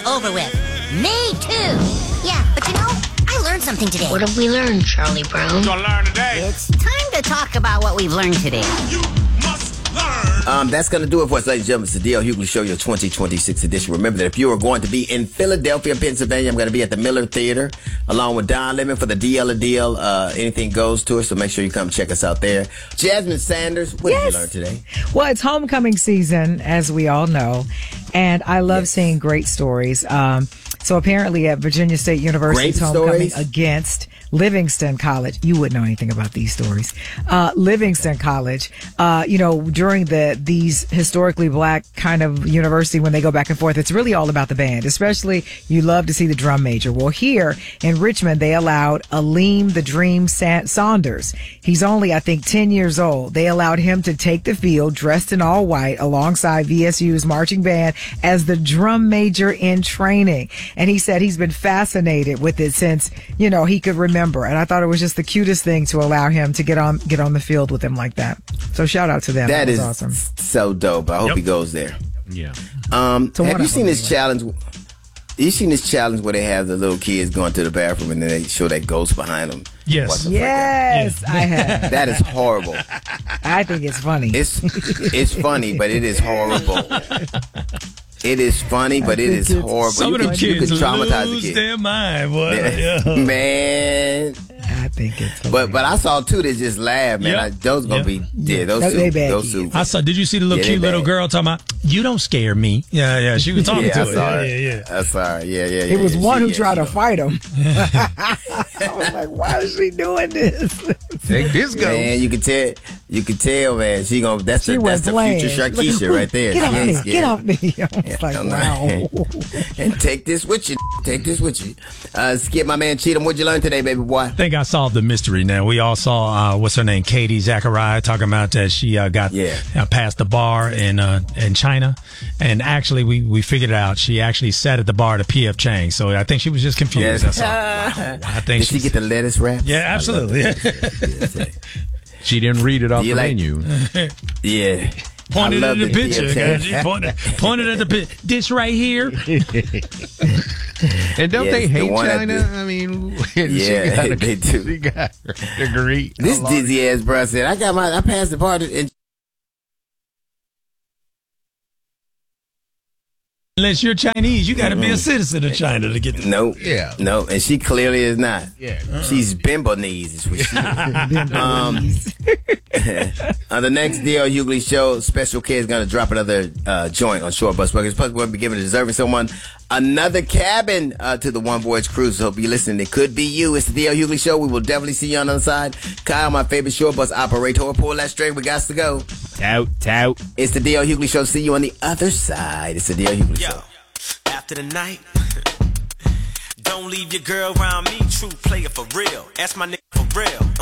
over with. Me too. Yeah, but you know, I learned something today. What have we learned, Charlie Brown? What you gonna learn today? It's time to talk about what we've learned today. You must learn. That's going to do it for us, ladies and gentlemen. It's the D.L. Hughley Show, your 2026 edition. Remember that if you are going to be in Philadelphia, Pennsylvania, I'm going to be at the Miller Theater along with Don Lemon for the DL a Deal. Anything goes to us, so make sure you come check us out there. Jasmine Sanders, what did you learn today? Well, it's homecoming season, as we all know, and I love seeing great stories. So apparently at Virginia State University's homecoming against Livingston College. You wouldn't know anything about these stories. Livingston College, during these historically black kind of university, when they go back and forth, it's really all about the band, especially you love to see the drum major. Well, here in Richmond, they allowed Aleem the Dream Saunders. He's only, I think, 10 years old. They allowed him to take the field dressed in all white alongside VSU's marching band as the drum major in training. And he said he's been fascinated with it since, he could remember. And I thought it was just the cutest thing to allow him to get on the field with him like that. So shout out to them. That was awesome. So dope. I hope he goes there. Yeah. Have you seen this challenge? You seen this challenge where they have the little kids going to the bathroom and then they show that ghost behind them? Yes. Yes, I have. That is horrible. I think it's funny. It's funny, but it is horrible. It is funny, but it is horrible. Some of them kids lose their mind, boy. Yeah. Man. I think it's hilarious. But I saw two that just laughed, man. Those gonna be those two. I saw. Did you see the cute little girl talking about, "You don't scare me"? Yeah. She was talking to it. I saw her. Yeah. It was one who tried to fight him. I was like, why is she doing this? Take this go. Man, you can tell, man. That's the future Sharkeisha right there. Get off me. I was like, wow. And take this with you. Skip, my man Cheatham, what'd you learn today, baby boy? I think I solved the mystery now. We all saw, what's her name, Katie Zachariah, talking about that she got past the bar in China. And actually, we figured it out. She actually sat at the bar to P.F. Chang. So I think she was just confused. That's all. Wow. I think Did she get the lettuce wrap? Yeah, absolutely. She didn't read it off the menu. Yeah. Pointed at the picture. Pointed at the picture. This right here. And don't they hate China? I mean, they do. She got her degree. This dizzy ass bro said, I passed the part in. Unless you're Chinese, you got to be a citizen of China to get the No, and she clearly is not. Yeah, she's Bimbo-nese is what she is. On the next D.L. Hughley Show, Special K is going to drop another joint on Short Bus Buckets. Plus, we'll be giving deserving someone another cabin to the One Voyage Cruise. So be listening. It could be you. It's the D.L. Hughley Show. We will definitely see you on the other side. Kyle, my favorite short bus operator, pull that string. We got to go. Tout. It's the D.L. Hughley Show. See you on the other side. It's the D.L. Hughley Show. After the night, don't leave your girl around me. True player for real. Ask my nigga for real.